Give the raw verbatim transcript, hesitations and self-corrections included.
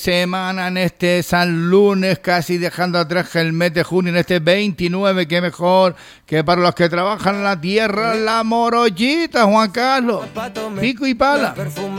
semana, en este San Lunes, casi dejando atrás el mes de junio, en este veintinueve, que mejor que para los que trabajan la tierra, la morollita, Juan Carlos, pico y pala.